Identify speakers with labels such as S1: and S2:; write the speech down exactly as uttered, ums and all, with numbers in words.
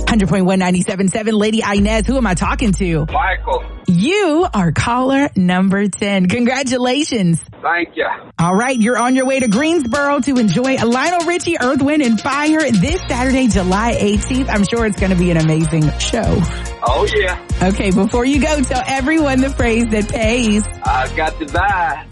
S1: hundred point one ninety-seven point seven, Lady Inez. Who am I talking to?
S2: Michael.
S1: You are caller number ten. Congratulations.
S2: Thank you.
S1: All right, you're on your way to Greensboro to enjoy Lionel Richie, Earth, Wind, and Fire this Saturday, July eighteenth. I'm sure it's going to be an amazing show.
S2: Oh, yeah.
S1: Okay, before you go, tell everyone the phrase that pays.
S2: I got to die.